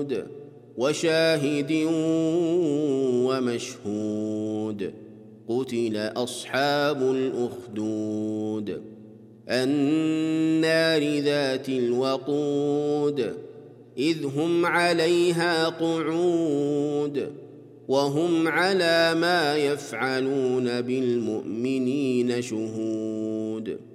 وشاهد ومشهود قتل أصحاب الأخدود النار ذات الوقود إذ هم عليها قعود وهم على ما يفعلون بالمؤمنين شهود